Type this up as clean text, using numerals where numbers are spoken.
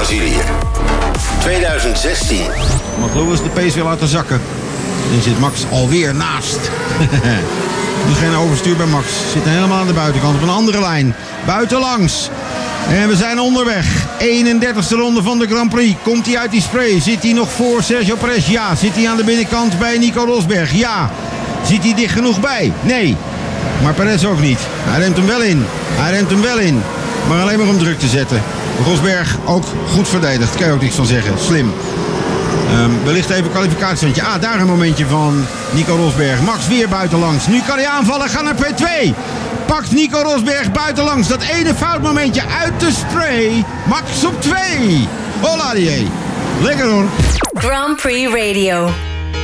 Brazilië. 2016. Mag Lewis de pace weer laten zakken. En zit Max alweer naast. Nu geen overstuur bij Max. Zit helemaal aan de buitenkant op een andere lijn. Buitenlangs. En we zijn onderweg. 31ste ronde van de Grand Prix. Komt hij uit die spray? Zit hij nog voor Sergio Perez? Ja. Zit hij aan de binnenkant bij Nico Rosberg? Ja. Zit hij dicht genoeg bij? Nee. Maar Perez ook niet. Hij remt hem wel in. Maar alleen maar om druk te zetten. Rosberg ook goed verdedigd. Kan je ook niks van zeggen. Slim. Wellicht even kwalificatiestandje. Daar een momentje van Nico Rosberg. Max weer buitenlangs. Nu kan hij aanvallen. Ga naar P2. Pakt Nico Rosberg buitenlangs. Dat ene foutmomentje uit de spray. Max op 2. Hola die. Lekker hoor. Grand Prix Radio.